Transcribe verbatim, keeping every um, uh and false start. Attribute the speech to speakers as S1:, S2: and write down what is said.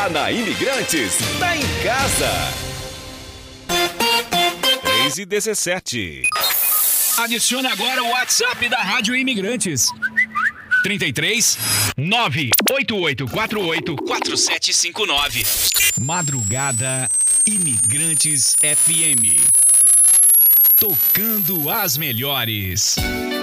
S1: Tá na Imigrantes, tá em casa. três e dezessete.
S2: Adicione agora o WhatsApp da Rádio Imigrantes. trinta e três, nove oito oito quatro oito, quatro sete cinco nove. Madrugada Imigrantes F M. Tocando as melhores.